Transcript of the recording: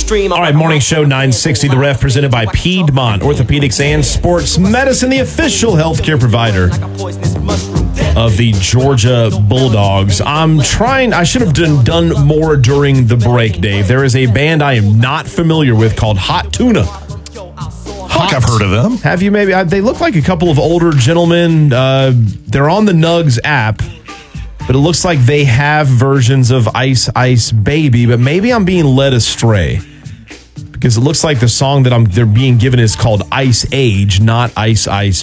stream. All right, morning show 960, The Ref, presented by Piedmont Orthopedics and Sports Medicine, the official healthcare provider of the Georgia Bulldogs. I should have done more during the break, Dave. There is a band I am not familiar with called Hot Tuna. I've heard of them. Have you maybe? They look like a couple of older gentlemen. They're on the Nugs app, but it looks like they have versions of Ice Ice Baby, but maybe I'm being led astray because it looks like the song that they're being given is called Ice Age, not Ice Ice